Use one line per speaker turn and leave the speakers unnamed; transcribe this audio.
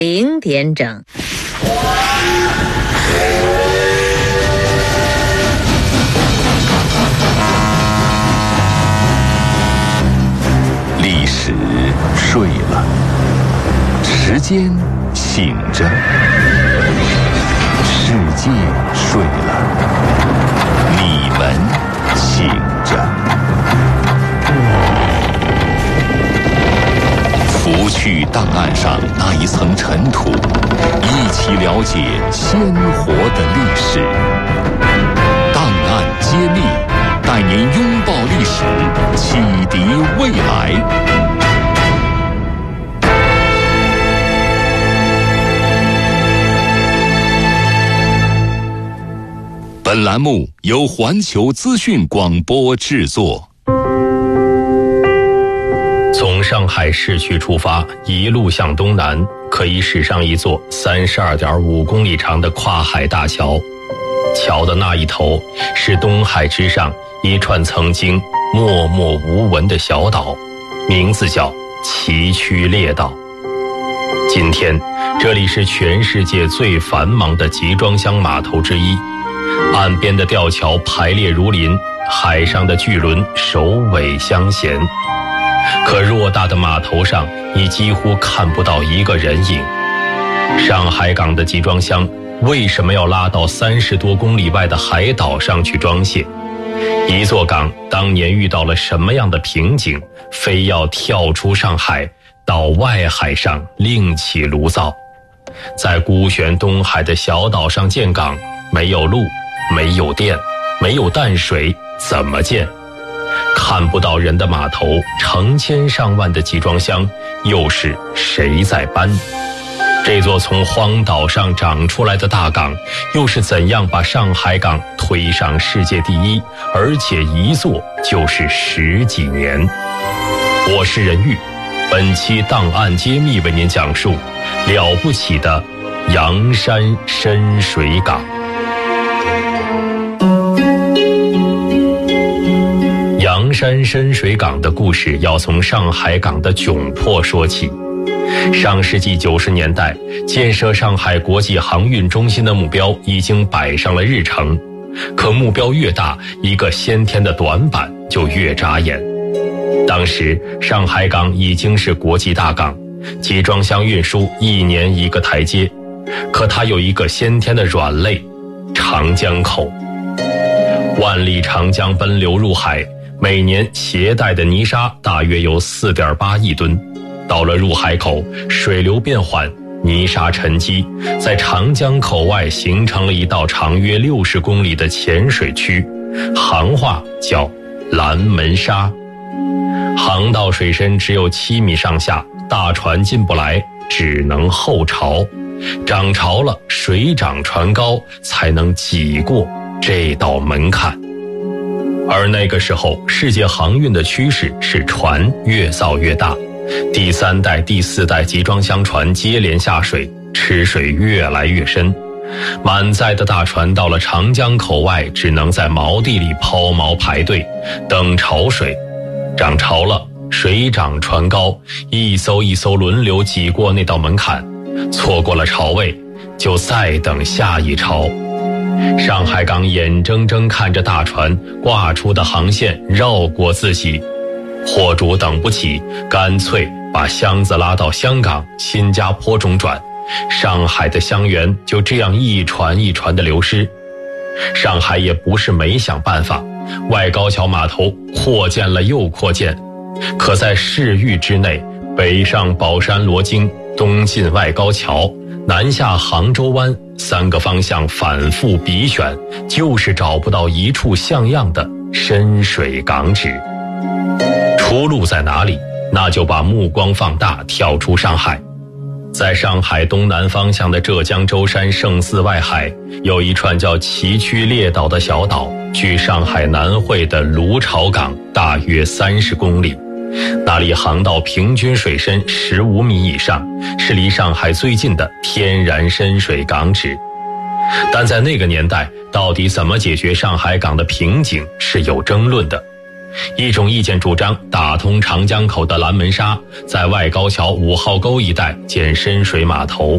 0点整。
历史睡了，时间醒着，世界睡了，你们醒着。拂去档案上那一层尘土，一起了解鲜活的历史。档案揭秘，带您拥抱历史，启迪未来。本栏目由环球资讯广播制作。
从上海市区出发，一路向东南，可以驶上一座32.5公里长的跨海大桥。桥的那一头是东海之上一串曾经默默无闻的小岛，名字叫崎岖列岛。今天这里是全世界最繁忙的集装箱码头之一，岸边的吊桥排列如林，海上的巨轮首尾相衔。可偌大的码头上，你几乎看不到一个人影。上海港的集装箱为什么要拉到30多公里外的海岛上去装卸？一座港当年遇到了什么样的瓶颈，非要跳出上海，到外海上另起炉灶？在孤悬东海的小岛上建港，没有路，没有电，没有淡水，怎么建？看不到人的码头，成千上万的集装箱，又是谁在搬？这座从荒岛上长出来的大港，又是怎样把上海港推上世界第一，而且一坐就是10几年？我是任玉，本期档案揭秘为您讲述了不起的洋山深水港。洋山深水港的故事要从上海港的窘迫说起。上世纪90年代，建设上海国际航运中心的目标已经摆上了日程，可目标越大，一个先天的短板就越扎眼。当时上海港已经是国际大港，集装箱运输一年一个台阶，可它有一个先天的软肋——长江口。万里长江奔流入海，每年携带的泥沙大约有4.8亿吨。到了入海口，水流变缓，泥沙沉积，在长江口外形成了一道长约60公里的浅水区，行话叫蓝门沙。航道水深只有7米上下，大船进不来，只能后潮。涨潮了，水涨船高，才能挤过这道门槛。而那个时候，世界航运的趋势是船越造越大，第3代、第4代集装箱船接连下水，吃水越来越深。满载的大船到了长江口外，只能在锚地里抛锚排队，等潮水。涨潮了，水涨船高，一艘一艘轮流挤过那道门槛，错过了潮位，就再等下一潮。上海港眼睁睁看着大船挂出的航线绕过自己，货主等不起，干脆把箱子拉到香港、新加坡中转，上海的香园就这样一船一船的流失。上海也不是没想办法，外高桥码头扩建了又扩建，可在市域之内，北上宝山罗京，东进外高桥，南下杭州湾，3个方向反复比选，就是找不到一处像样的深水港址。出路在哪里？那就把目光放大，跳出上海。在上海东南方向的浙江舟山圣寺外海，有一串叫崎岖列岛的小岛，距上海南汇的芦潮港大约30公里。那里航道平均水深15米以上，是离上海最近的天然深水港址。但在那个年代，到底怎么解决上海港的瓶颈是有争论的。一种意见主张打通长江口的蓝门沙，在外高桥5号沟一带建深水码头，